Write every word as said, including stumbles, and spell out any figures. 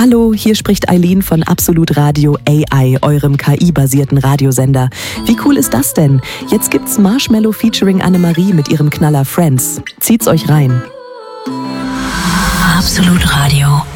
Hallo, hier spricht Eileen von Absolut Radio A I, eurem K I-basierten Radiosender. Wie cool ist das denn? Jetzt gibt's Marshmallow featuring Annemarie mit ihrem Knaller Friends. Zieht's euch rein. Absolut Radio.